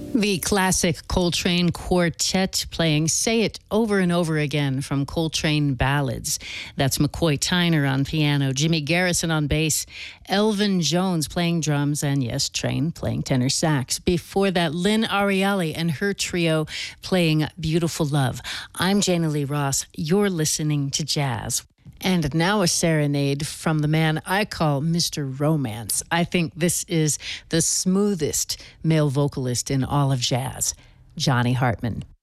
The classic Coltrane Quartet playing Say It Over and Over Again from Coltrane Ballads. That's McCoy Tyner on piano, Jimmy Garrison on bass, Elvin Jones playing drums, and yes, Train playing tenor sax. Before that, Lynn Ariali and her trio playing Beautiful Love. I'm Jana Lee Ross. You're listening to Jazz. And now a serenade from the man I call Mr. Romance. I think this is the smoothest male vocalist in all of jazz, Johnny Hartman.